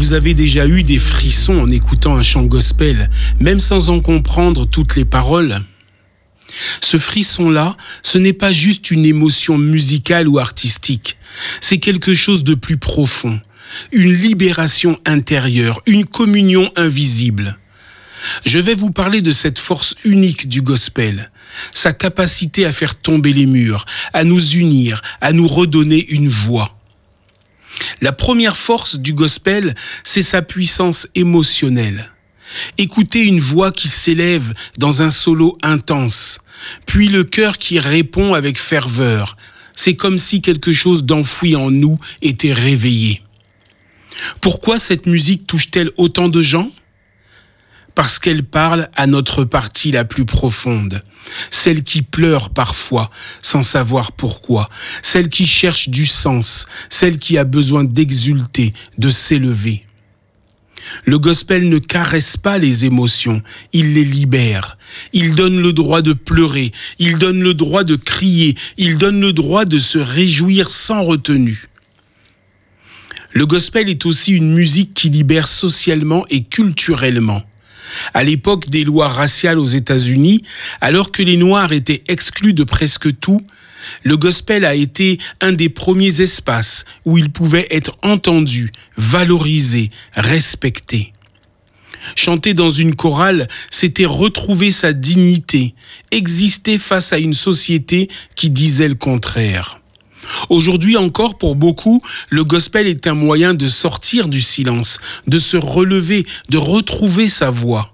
Vous avez déjà eu des frissons en écoutant un chant gospel, même sans en comprendre toutes les paroles? Ce frisson-là, ce n'est pas juste une émotion musicale ou artistique, c'est quelque chose de plus profond, une libération intérieure, une communion invisible. Je vais vous parler de cette force unique du gospel, sa capacité à faire tomber les murs, à nous unir, à nous redonner une voix. La première force du gospel, c'est sa puissance émotionnelle. Écoutez une voix qui s'élève dans un solo intense, puis le cœur qui répond avec ferveur. C'est comme si quelque chose d'enfoui en nous était réveillé. Pourquoi cette musique touche-t-elle autant de gens ? Parce qu'elle parle à notre partie la plus profonde, celle qui pleure parfois sans savoir pourquoi, celle qui cherche du sens, celle qui a besoin d'exulter, de s'élever. Le gospel ne caresse pas les émotions, il les libère. Il donne le droit de pleurer, il donne le droit de crier, il donne le droit de se réjouir sans retenue. Le gospel est aussi une musique qui libère socialement et culturellement. À l'époque des lois raciales aux États-Unis, alors que les Noirs étaient exclus de presque tout, le gospel a été un des premiers espaces où il pouvait être entendu, valorisé, respecté. Chanter dans une chorale, c'était retrouver sa dignité, exister face à une société qui disait le contraire. Aujourd'hui encore, pour beaucoup, le gospel est un moyen de sortir du silence, de se relever, de retrouver sa voix.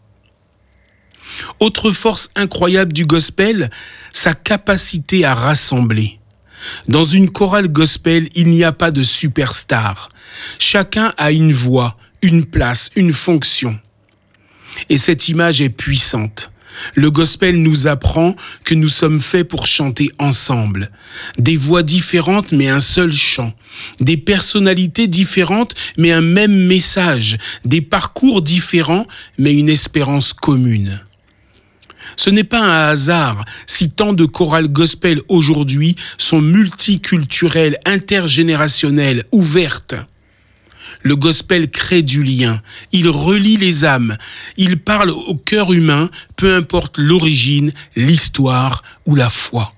Autre force incroyable du gospel, sa capacité à rassembler. Dans une chorale gospel, il n'y a pas de superstar. Chacun a une voix, une place, une fonction. Et cette image est puissante. Le gospel nous apprend que nous sommes faits pour chanter ensemble. Des voix différentes mais un seul chant. Des personnalités différentes mais un même message. Des parcours différents mais une espérance commune. Ce n'est pas un hasard si tant de chorales gospel aujourd'hui sont multiculturelles, intergénérationnelles, ouvertes. Le gospel crée du lien, il relie les âmes, il parle au cœur humain, peu importe l'origine, l'histoire ou la foi.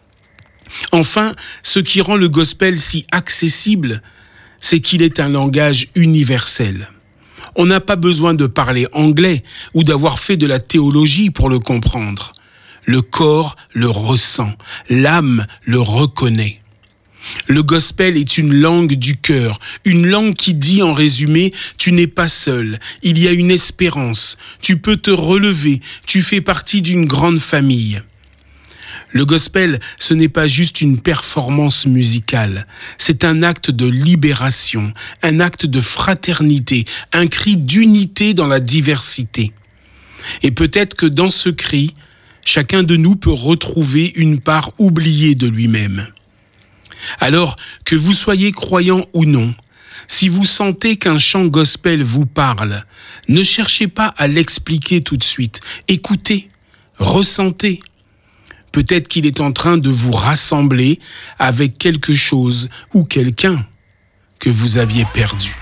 Enfin, ce qui rend le gospel si accessible, c'est qu'il est un langage universel. On n'a pas besoin de parler anglais ou d'avoir fait de la théologie pour le comprendre. Le corps le ressent, l'âme le reconnaît. Le gospel est une langue du cœur, une langue qui dit en résumé « tu n'es pas seul, il y a une espérance, tu peux te relever, tu fais partie d'une grande famille ». Le gospel, ce n'est pas juste une performance musicale, c'est un acte de libération, un acte de fraternité, un cri d'unité dans la diversité. Et peut-être que dans ce cri, chacun de nous peut retrouver une part oubliée de lui-même. Alors, que vous soyez croyant ou non, si vous sentez qu'un chant gospel vous parle, ne cherchez pas à l'expliquer tout de suite. Écoutez, ressentez. Peut-être qu'il est en train de vous rassembler avec quelque chose ou quelqu'un que vous aviez perdu.